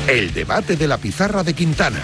El debate de la pizarra de Quintana.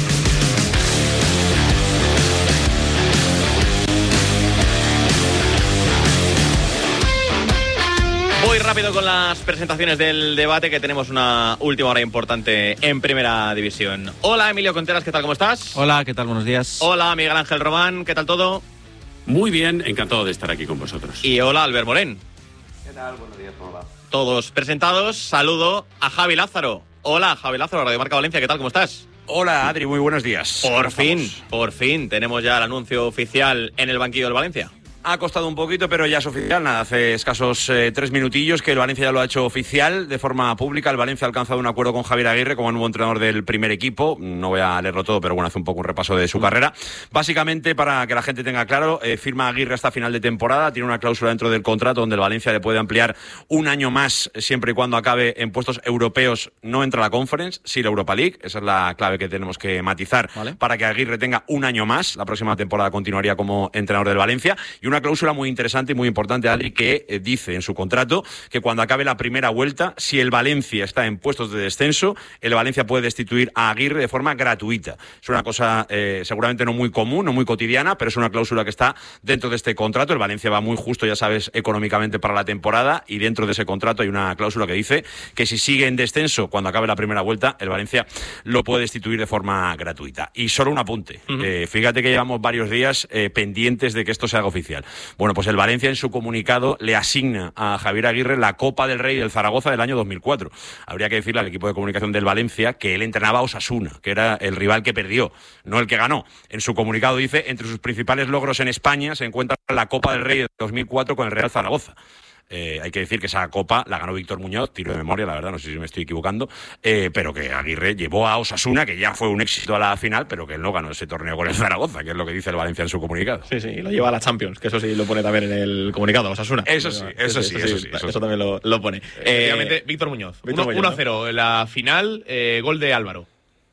Voy rápido con las presentaciones del debate, que tenemos una última hora importante en Primera División. Hola, Emilio Conteras, ¿qué tal? ¿Cómo estás? Hola, ¿qué tal? Buenos días. Hola, Miguel Ángel Román, ¿qué tal todo? Muy bien, encantado de estar aquí con vosotros. Y hola, Albert Morén. ¿Qué tal? Buenos días, ¿cómo va? Todos presentados. Saludo a Javi Lázaro. Hola, Javi Lázaro, Radio Marca Valencia, ¿qué tal? ¿Cómo estás? Hola, Adri, muy buenos días. Por fin, tenemos ya el anuncio oficial en el banquillo del Valencia. Ha costado un poquito, pero ya es oficial. Nada, hace escasos 3 minutillos que el Valencia ya lo ha hecho oficial de forma pública. El Valencia ha alcanzado un acuerdo con Javier Aguirre como nuevo entrenador del primer equipo. No voy a leerlo todo, pero bueno, hace un poco un repaso de su carrera. Básicamente, para que la gente tenga claro, firma Aguirre hasta final de temporada. Tiene una cláusula dentro del contrato donde el Valencia le puede ampliar un año más siempre y cuando acabe en puestos europeos. No entra la Conference, sí la Europa League. Esa es la clave que tenemos que matizar, ¿vale? Para que Aguirre tenga un año más. La próxima temporada continuaría como entrenador del Valencia. Y una cláusula muy interesante y muy importante, Adri, que dice en su contrato que cuando acabe la primera vuelta, si el Valencia está en puestos de descenso, el Valencia puede destituir a Aguirre de forma gratuita. Es una cosa seguramente no muy común, no muy cotidiana, pero es una cláusula que está dentro de este contrato. El Valencia va muy justo, ya sabes, económicamente para la temporada, y dentro de ese contrato hay una cláusula que dice que si sigue en descenso cuando acabe la primera vuelta, el Valencia lo puede destituir de forma gratuita. Y solo un apunte. Fíjate que llevamos varios días pendientes de que esto se haga oficial. Bueno, pues el Valencia en su comunicado le asigna a Javier Aguirre la Copa del Rey del Zaragoza del año 2004. Habría que decirle al equipo de comunicación del Valencia que él entrenaba a Osasuna, que era el rival que perdió, no el que ganó. En su comunicado dice, entre sus principales logros en España se encuentra la Copa del Rey de 2004 con el Real Zaragoza. Hay que decir que esa copa la ganó Víctor Muñoz, tiro de memoria, la verdad, no sé si me estoy equivocando, pero que Aguirre llevó a Osasuna, que ya fue un éxito a la final, pero que él no ganó ese torneo con el Zaragoza, que es lo que dice el Valencia en su comunicado. Sí, y lo lleva a la Champions, que eso sí lo pone también en el comunicado, Osasuna. Eso También lo pone. Efectivamente, Víctor Muñoz. 1-0 en la final, gol de Álvaro.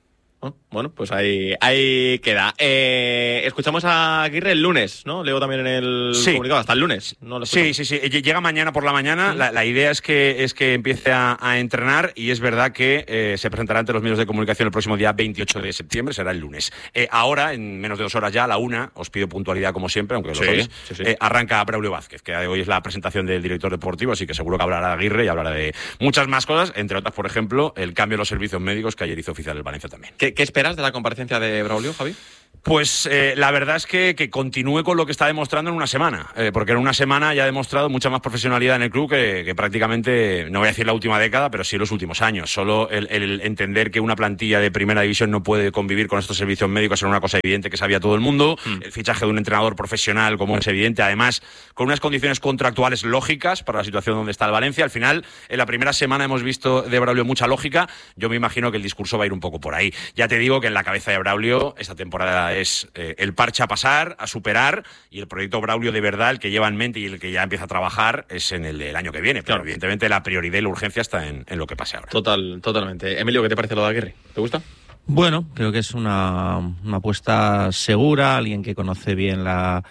Bueno, pues ahí queda. Escuchamos a Aguirre el lunes, ¿no? Leo también en el comunicado, hasta el lunes. ¿No? Sí. Llega mañana por la mañana. La idea es que empiece a entrenar, y es verdad que se presentará ante los medios de comunicación el próximo día 28 de septiembre, será el lunes. Ahora, en menos de 2 horas ya, a la 1, os pido puntualidad como siempre, aunque lo sois, arranca Braulio Vázquez, que hoy es la presentación del director deportivo, así que seguro que hablará de Aguirre y hablará de muchas más cosas, entre otras, por ejemplo, el cambio de los servicios médicos que ayer hizo oficial el Valencia también. ¿Qué esperas de la comparecencia de Braulio, Javi? Pues la verdad es que continúe con lo que está demostrando en una semana, porque en una semana ya ha demostrado mucha más profesionalidad en el club que prácticamente, no voy a decir la última década, pero sí los últimos años. Solo el entender que una plantilla de primera división no puede convivir con estos servicios médicos era una cosa evidente que sabía todo el mundo. El fichaje de un entrenador profesional como es evidente, además con unas condiciones contractuales lógicas para la situación donde está el Valencia. Al final, en la primera semana hemos visto de Braulio mucha lógica. Yo me imagino que el discurso va a ir un poco por ahí. Ya te digo que en la cabeza de Braulio esta temporada es el parche a pasar, a superar, y el proyecto Braulio de verdad, el que lleva en mente y el que ya empieza a trabajar, es en el del año que viene. Pero claro, evidentemente la prioridad y la urgencia está en lo que pase ahora. Totalmente. Emilio, ¿qué te parece lo de Aguirre? ¿Te gusta? Bueno, creo que es una apuesta segura, alguien que conoce bien la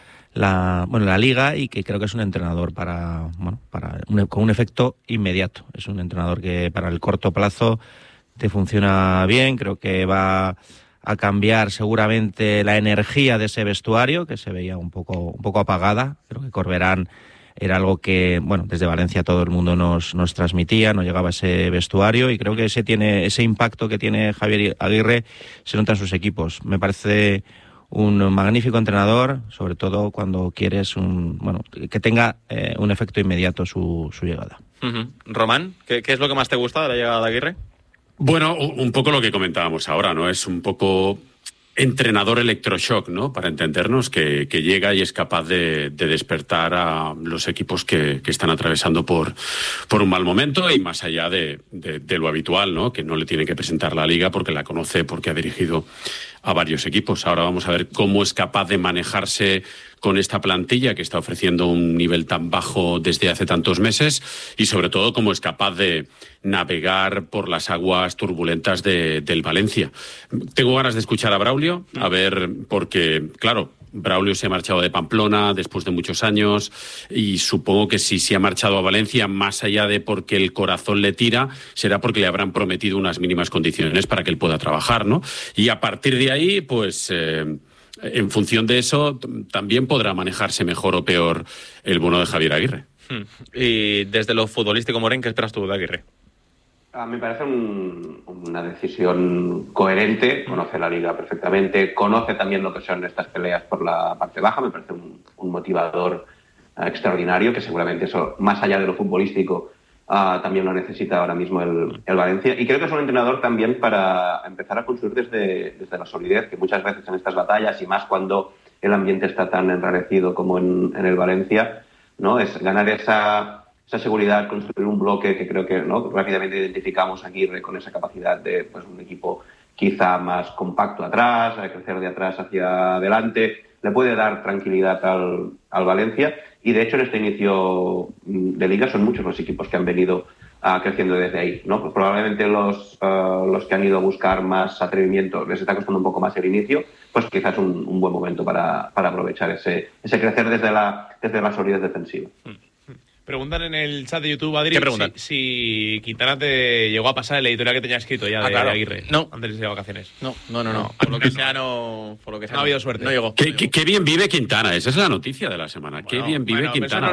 liga, y que creo que es un entrenador con un efecto inmediato. Es un entrenador que para el corto plazo te funciona bien. Creo que va a cambiar seguramente la energía de ese vestuario, que se veía un poco apagada. Creo que Corberán era algo que, desde Valencia todo el mundo nos transmitía, no llegaba a ese vestuario, y creo que ese impacto que tiene Javier Aguirre se nota en sus equipos. Me parece un magnífico entrenador, sobre todo cuando quieres que tenga un efecto inmediato su llegada. Román, ¿qué es lo que más te gusta de la llegada de Aguirre? Bueno, un poco lo que comentábamos ahora, ¿no? Es un poco entrenador electroshock, ¿no? Para entendernos, que llega y es capaz de despertar a los equipos que están atravesando por un mal momento, y más allá de lo habitual, ¿no? Que no le tiene que presentar la liga porque la conoce, porque ha dirigido a varios equipos. Ahora vamos a ver cómo es capaz de manejarse con esta plantilla que está ofreciendo un nivel tan bajo desde hace tantos meses, y sobre todo cómo es capaz de navegar por las aguas turbulentas del Valencia. Tengo ganas de escuchar a Braulio, a ver, porque, claro, Braulio se ha marchado de Pamplona después de muchos años y supongo que si se ha marchado a Valencia, más allá de porque el corazón le tira, será porque le habrán prometido unas mínimas condiciones para que él pueda trabajar, ¿no? Y a partir de ahí, pues en función de eso, también podrá manejarse mejor o peor el bono de Javier Aguirre. Y desde lo futbolístico, Moren, ¿qué esperas tú de Aguirre? A mí me parece una decisión coherente, conoce la liga perfectamente, conoce también lo que son estas peleas por la parte baja, me parece un motivador extraordinario, que seguramente eso, más allá de lo futbolístico, también lo necesita ahora mismo el Valencia. Y creo que es un entrenador también para empezar a construir desde la solidez, que muchas veces en estas batallas, y más cuando el ambiente está tan enrarecido como en el Valencia, ¿no? Es ganar esa seguridad, construir un bloque que creo que, ¿no?, rápidamente identificamos a Aguirre con esa capacidad de, pues, un equipo quizá más compacto atrás, a crecer de atrás hacia adelante, le puede dar tranquilidad al Valencia. Y de hecho en este inicio de liga son muchos los equipos que han venido creciendo desde ahí, ¿no? Pues probablemente los que han ido a buscar más atrevimiento les está costando un poco más el inicio, pues quizás un buen momento para aprovechar ese crecer desde la solidez defensiva. Preguntan en el chat de YouTube, Adri, si Quintana te llegó a pasar el editorial que tenía escrito ya de Aguirre. No. Antes de vacaciones. No. Por lo que sea, no ha habido suerte. No llegó. Qué bien vive Quintana, esa es la noticia de la semana. Qué bien vive Quintana.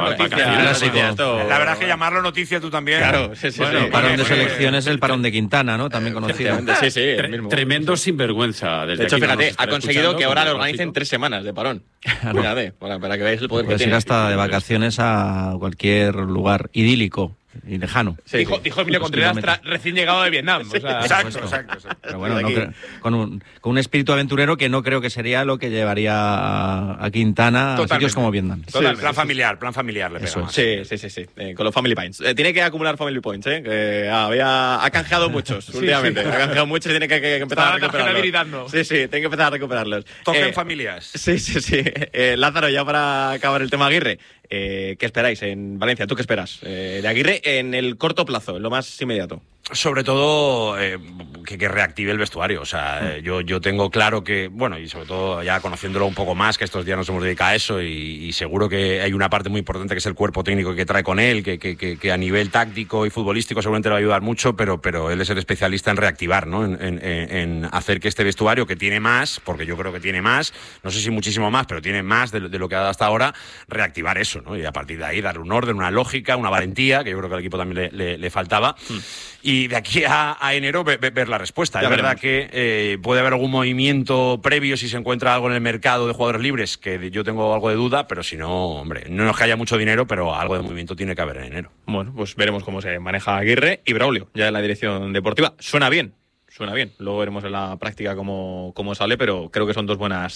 La verdad es que llamarlo noticia tú también. Claro, sí. El parón de selecciones, el parón de Quintana, ¿no? También conocido. Sí, el mismo. Tremendo sinvergüenza. De hecho, fíjate, ha conseguido que ahora lo organicen 3 semanas de parón. Fíjate, para que veáis el poder que tiene. Ir hasta de vacaciones a cualquier lugar idílico y lejano. Sí, dijo Emilio Contreras, recién llegado de Vietnam. O sea, exacto. Pero bueno, con un espíritu aventurero que no creo que sería lo que llevaría a Quintana a sitios como Vietnam. Plan familiar le pega. Sí. Con los Family Points. Tiene que acumular Family Points, que ha canjeado muchos últimamente. Ha canjeado muchos y tiene que empezar a recuperarlos. Sí, tiene que empezar a recuperarlos. Toquen familias. Sí. Lázaro, ya para acabar el tema Aguirre, ¿qué esperáis en Valencia? ¿Tú qué esperas de Aguirre en el corto plazo, en lo más inmediato? Sobre todo que reactive el vestuario. O sea, yo tengo claro que, bueno, y sobre todo ya conociéndolo un poco más, que estos días nos hemos dedicado a eso, y seguro que hay una parte muy importante que es el cuerpo técnico que trae con él, que a nivel táctico y futbolístico seguramente le va a ayudar mucho, pero él es el especialista en reactivar, ¿no? En hacer que este vestuario, que tiene más, porque yo creo que tiene más, no sé si muchísimo más, pero tiene más de lo que ha dado hasta ahora, reactivar eso, ¿no? Y a partir de ahí darle un orden, una lógica, una valentía, que yo creo que al equipo también le faltaba. Y de aquí a enero ver la respuesta. Es verdad que puede haber algún movimiento previo si se encuentra algo en el mercado de jugadores libres, que yo tengo algo de duda, pero si no, hombre, no es que haya mucho dinero, pero algo de movimiento tiene que haber en enero. Bueno, pues veremos cómo se maneja Aguirre y Braulio ya en la dirección deportiva. Suena bien. Luego veremos en la práctica cómo sale, pero creo que son dos buenas